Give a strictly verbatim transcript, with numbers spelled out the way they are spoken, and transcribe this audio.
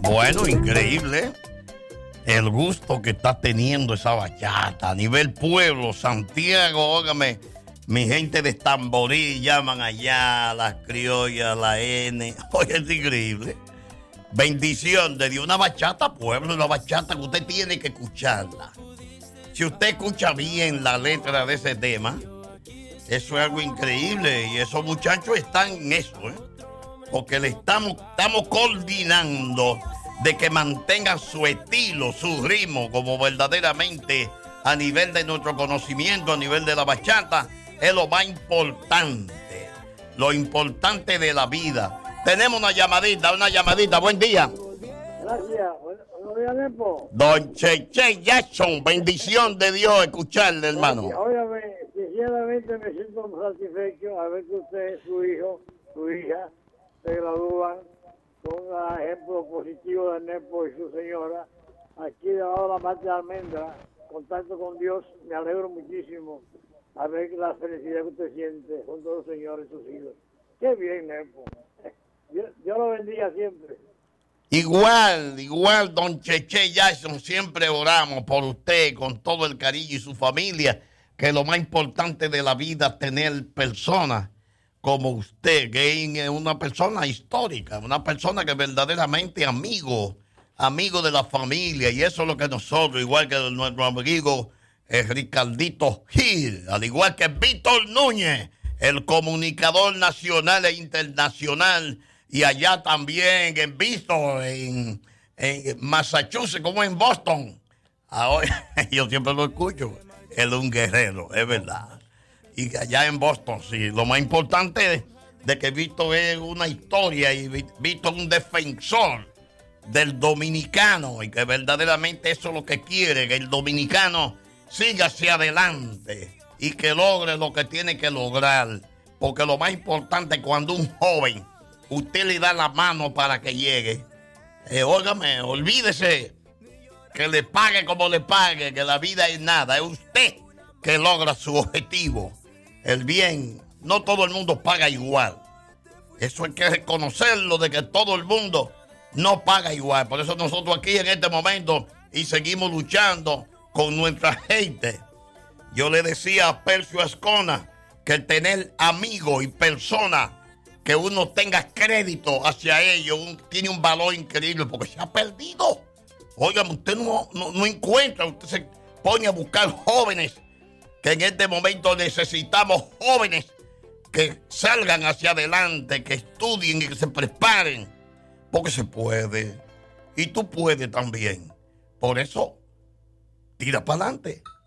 Bueno, increíble el gusto que está teniendo esa bachata a nivel pueblo, Santiago. Óigame, mi gente de Tamborí llaman allá, las criollas, la N. Oye, es increíble. Bendición de Dios, una bachata, pueblo, una bachata que usted tiene que escucharla. Si usted escucha bien la letra de ese tema, eso es algo increíble. Y esos muchachos están en eso, ¿eh? Porque le estamos, estamos coordinando de que mantengan su estilo, su ritmo, como verdaderamente a nivel de nuestro conocimiento, a nivel de la bachata, es lo más importante, lo importante de la vida. Tenemos una llamadita, una llamadita, buen día. Gracias, buenos días, Nepo. Don Cheche Jackson, bendición de Dios escucharle, hermano. Óyame, sinceramente me siento satisfecho a ver que usted, su hijo, su hija, se gradúan con un ejemplo positivo de Nepo y su señora. Aquí debajo de la Mata de Almendra, contacto con Dios, me alegro muchísimo a ver la felicidad que usted siente junto a los señores y sus hijos. Qué bien, Nepo. Dios, Dios lo bendiga siempre. Igual, igual, don Cheche Jackson, siempre oramos por usted con todo el cariño y su familia, que lo más importante de la vida es tener personas como usted, que es una persona histórica, una persona que verdaderamente amigo, amigo de la familia, y eso es lo que nosotros, igual que nuestro amigo eh, Ricardito Gil, al igual que Víctor Núñez, el comunicador nacional e internacional, y allá también en visto en, en Massachusetts, como en Boston. Ahora, yo siempre lo escucho, él es un guerrero, es verdad. Y allá en Boston, sí, lo más importante es de que Víctor es una historia y Víctor es un defensor del dominicano y que verdaderamente eso es lo que quiere, que el dominicano siga hacia adelante y que logre lo que tiene que lograr. Porque lo más importante es cuando un joven, usted le da la mano para que llegue. Eh, óigame, olvídese que le pague como le pague, que la vida es nada. Es usted que logra su objetivo. El bien, no todo el mundo paga igual. Eso hay que reconocerlo, de que todo el mundo no paga igual. Por eso nosotros aquí en este momento y seguimos luchando con nuestra gente. Yo le decía a Percio Ascona que el tener amigos y personas que uno tenga crédito hacia ellos un, tiene un valor increíble porque se ha perdido. Óigame, usted no, no, no encuentra, usted se pone a buscar jóvenes, que en este momento necesitamos jóvenes que salgan hacia adelante, que estudien y que se preparen, porque se puede, y tú puedes también. Por eso, tira para adelante.